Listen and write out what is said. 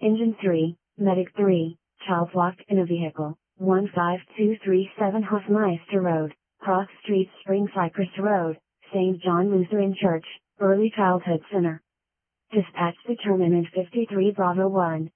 Engine 3, Medic 3, child locked in a vehicle, 15237 Hofmeister Road, Cross Street, Spring Cypress Road, St. John Lutheran Church, Early Childhood Center. Dispatch determinant 53 Bravo 1.